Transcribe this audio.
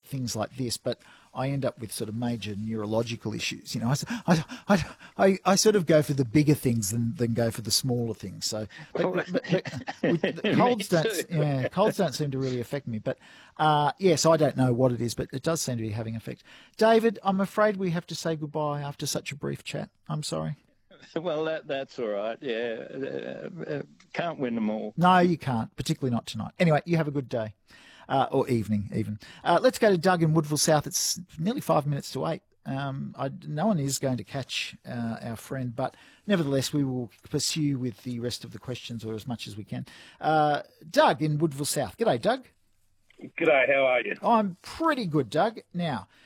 things like this, but I end up with sort of major neurological issues. You know, I sort of go for the bigger things than go for the smaller things. So, colds don't seem to really affect me. But so I don't know what it is, but it does seem to be having effect. David, I'm afraid we have to say goodbye after such a brief chat. I'm sorry. Well, that's all right. Yeah, can't win them all. No, you can't, particularly not tonight. Anyway, you have a good day. Or evening, even. Let's go to Doug in Woodville South. It's nearly 5 minutes to 8. No one is going to catch our friend, but nevertheless, we will pursue with the rest of the questions, or as much as we can. Doug in Woodville South. G'day, Doug. G'day, how are you? I'm pretty good, Doug. Now,